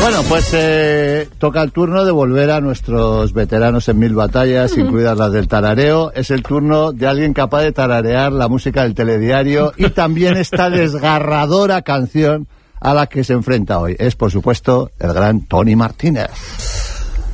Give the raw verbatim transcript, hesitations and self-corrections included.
Bueno, pues eh, toca el turno de volver a nuestros veteranos en mil batallas, incluidas las del tarareo. Es el turno de alguien capaz de tararear la música del telediario y también esta desgarradora canción a la que se enfrenta hoy. Es, por supuesto, el gran Tony Martínez.